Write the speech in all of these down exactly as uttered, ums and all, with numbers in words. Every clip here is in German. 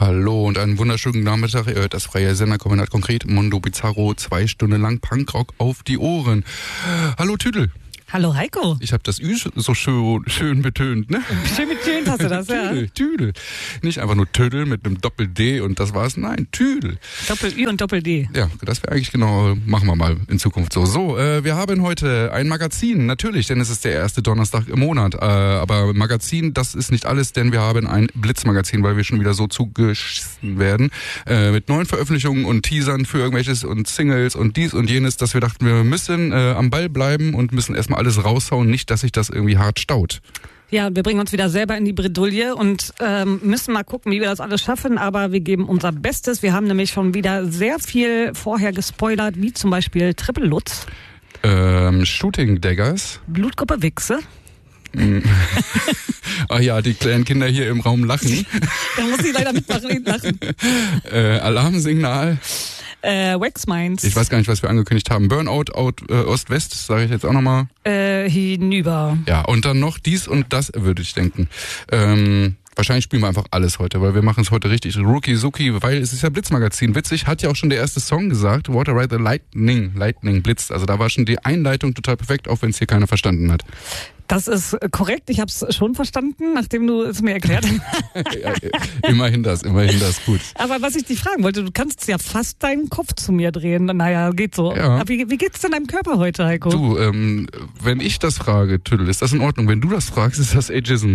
Hallo und einen wunderschönen Nachmittag. Ihr hört das freie Senderkombinat konkret. Mondo Bizarro, zwei Stunden lang Punkrock auf die Ohren. Hallo Tüdel. Hallo Heiko. Ich habe das Ü so schön, schön betönt, ne? Schön betönt hast du das, ja. Tüdel, Tüdel. Nicht einfach nur Tüdel mit einem Doppel-D und das war's. Nein, Tüdel. Doppel-Ü und Doppel-D. Ja, das wäre eigentlich genau, machen wir mal in Zukunft so. So, äh, wir haben heute ein Magazin, natürlich, denn es ist der erste Donnerstag im Monat. Äh, aber Magazin, das ist nicht alles, denn wir haben ein Blitzmagazin, weil wir schon wieder so zugeschissen werden. Äh, mit neuen Veröffentlichungen und Teasern für irgendwelches und Singles und dies und jenes, dass wir dachten, wir müssen äh, am Ball bleiben und müssen erstmal alles raushauen, nicht, dass sich das irgendwie hart staut. Ja, wir bringen uns wieder selber in die Bredouille und ähm, müssen mal gucken, wie wir das alles schaffen, aber wir geben unser Bestes. Wir haben nämlich schon wieder sehr viel vorher gespoilert, wie zum Beispiel Triple Lutz. Ähm, Shooting Daggers. Blutgruppe Wichse. Ach ja, die kleinen Kinder hier im Raum lachen. Da muss ich leider mitmachen, lachen. Äh, Alarmsignal. Äh, Wax Minds. Ich weiß gar nicht, was wir angekündigt haben. Burnout, out, äh, Ost-West, sage ich jetzt auch nochmal. Äh, hinüber. Ja, und dann noch dies und das, würde ich denken. Ähm, wahrscheinlich spielen wir einfach alles heute, weil wir machen es heute richtig Rookie-Suki, weil es ist ja Blitzmagazin. Witzig, hat ja auch schon der erste Song gesagt, Water Ride the Lightning, Lightning blitzt. Also da war schon die Einleitung total perfekt, auch wenn es hier keiner verstanden hat. Das ist korrekt, ich habe es schon verstanden, nachdem du es mir erklärt hast. Ja, immerhin das, immerhin das, gut. Aber was ich dich fragen wollte, du kannst ja fast deinen Kopf zu mir drehen. Naja, geht so. Ja. Aber wie, wie geht's denn deinem Körper heute, Heiko? Du, ähm, wenn ich das frage, Tüdel, ist das in Ordnung? Wenn du das fragst, ist das Ageism.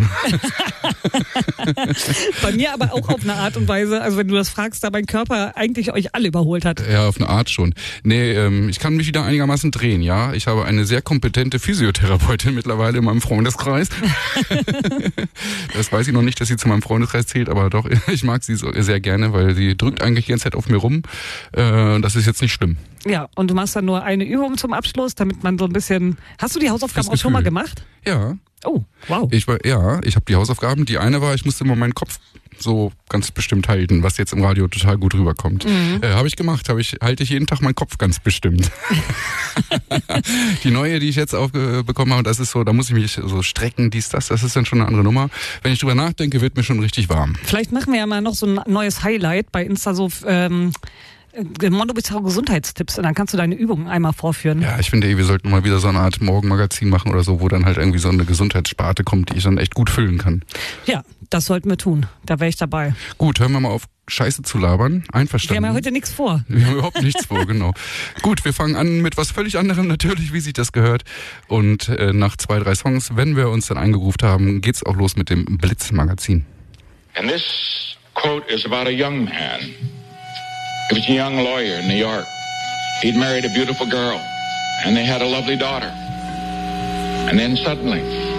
Bei mir aber auch auf eine Art und Weise, also wenn du das fragst, da mein Körper eigentlich euch alle überholt hat. Ja, auf eine Art schon. Nee, ähm, ich kann mich wieder einigermaßen drehen, ja. Ich habe eine sehr kompetente Physiotherapeutin mittlerweile in meinem Freundeskreis. Das weiß ich noch nicht, dass sie zu meinem Freundeskreis zählt, aber doch, ich mag sie so sehr gerne, weil sie drückt eigentlich die ganze Zeit auf mir rum. Äh, das ist jetzt nicht schlimm. Ja, und du machst dann nur eine Übung zum Abschluss, damit man so ein bisschen... Hast du die Hausaufgaben auch schon mal gemacht? Ja. Oh, wow. Ich war, ja, ich habe die Hausaufgaben. Die eine war, ich musste immer meinen Kopf so ganz bestimmt halten, was jetzt im Radio total gut rüberkommt. Mhm. Äh, habe ich gemacht, habe ich halte ich jeden Tag meinen Kopf ganz bestimmt. Die neue, die ich jetzt aufbekommen habe, das ist so, da muss ich mich so strecken, dies, das, das ist dann schon eine andere Nummer. Wenn ich drüber nachdenke, wird mir schon richtig warm. Vielleicht machen wir ja mal noch so ein neues Highlight bei Insta, so ähm, Mondo Bizarro Gesundheitstipps, und dann kannst du deine Übungen einmal vorführen. Ja, ich finde, wir sollten mal wieder so eine Art Morgenmagazin machen oder so, wo dann halt irgendwie so eine Gesundheitssparte kommt, die ich dann echt gut füllen kann. Ja, das sollten wir tun. Da wäre ich dabei. Gut, hören wir mal auf, Scheiße zu labern. Einverstanden. Wir haben ja heute nichts vor. Wir haben überhaupt nichts vor, genau. Gut, wir fangen an mit was völlig anderem natürlich, wie sich das gehört. Und äh, nach zwei, drei Songs, wenn wir uns dann eingegroovt haben, geht's auch los mit dem Blitzmagazin. And this quote is about a young man. He was a young lawyer in New York. He'd married a beautiful girl, and they had a lovely daughter. And then suddenly,